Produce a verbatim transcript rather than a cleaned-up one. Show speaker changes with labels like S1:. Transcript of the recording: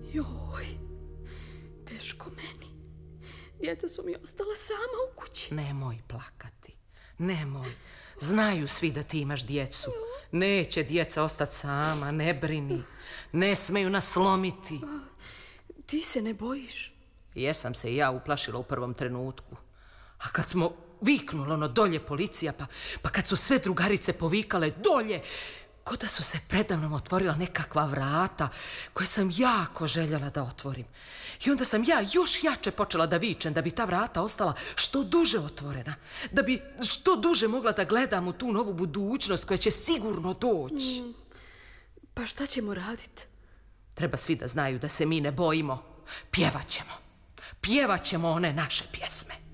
S1: Joj, teško meni. Djeca su mi ostala sama u kući.
S2: Nemoj plakati, nemoj. Znaju svi da ti imaš djecu. Neće djeca ostati sama, ne brini. Ne smeju nas slomiti.
S1: Ti se ne bojiš?
S2: Jesam se i ja uplašila u prvom trenutku. A kad smo viknuli ono dolje policija, pa, pa kad su sve drugarice povikale dolje, ko da su se predamnom otvorila nekakva vrata koje sam jako željela da otvorim. I onda sam ja još jače počela da vičem da bi ta vrata ostala što duže otvorena. Da bi što duže mogla da gledam u tu novu budućnost koja će sigurno doći.
S1: Mm, pa šta ćemo raditi?
S2: Treba svi da znaju da se mi ne bojimo. Pjevat ćemo. Pjevat ćemo one naše pjesme.